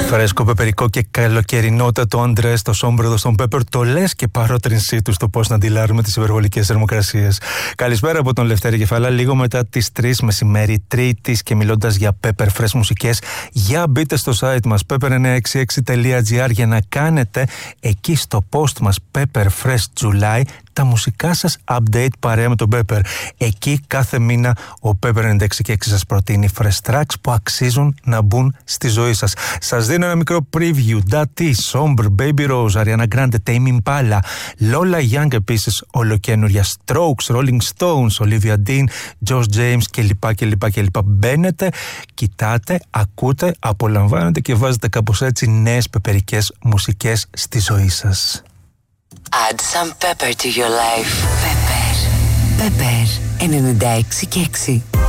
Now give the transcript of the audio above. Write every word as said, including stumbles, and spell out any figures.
Φρέσκο, πεπερικό και καλοκαιρινότατο Αντρέ στο Σόμπρεδο στον Πέπερ, το λες και παρότρινσή του στο πώς να αντιλάρουμε τις υπερβολικές θερμοκρασίες. Καλησπέρα από τον Λευτέρη Κεφάλα, λίγο μετά τις τρεις μεσημέρι Τρίτης, και μιλώντας για Pepper Fresh μουσικές, για μπείτε στο site μας πέπερ εννιακόσια εξήντα έξι τελεία τζι άρ για να κάνετε εκεί στο post μας Pepper Fresh July τα μουσικά σας update παρέα με τον Pepper. Εκεί κάθε μήνα ο Pepper ενενήντα έξι και έξι σας προτείνει fresh tracks που αξίζουν να μπουν στη ζωή σας. Σας δίνω ένα μικρό preview. Dati, Somber, Baby Rose, Ariana Grande, Tame Impala, Lola Young επίσης ολοκαίνουρια, Strokes, Rolling Stones, Olivia Dean, Josh James κλπ. κλπ, κλπ. Μπαίνετε, κοιτάτε, ακούτε, απολαμβάνετε και βάζετε κάπως έτσι νέες πεπερικές μουσικές στη ζωή σας. Add some pepper to your life. Pepper. Pepper ενενήντα έξι και έξι.